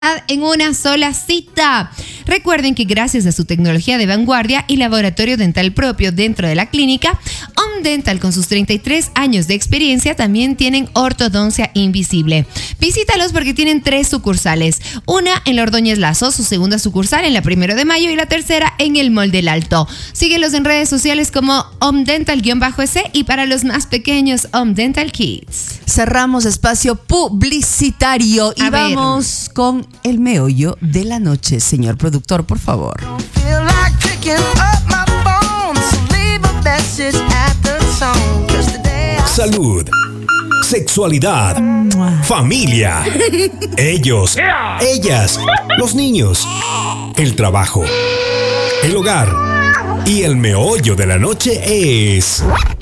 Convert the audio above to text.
en una sola cita. Recuerden que gracias a su tecnología de vanguardia y laboratorio dental propio dentro de la clínica, Dental, con sus 33 años de experiencia, también tienen ortodoncia invisible. Visítalos porque tienen 3 sucursales. Una en la Ordóñez Lazo, su segunda sucursal en la 1 de Mayo y la tercera en el Mall del Alto. Síguelos en redes sociales como Dental-S y para los más pequeños, Dental Kids. Cerramos espacio publicitario y vamos con el meollo de la noche. Señor productor, por favor. Salud, sexualidad, familia, ellos, ellas, los niños, el trabajo, el hogar y el meollo de la noche es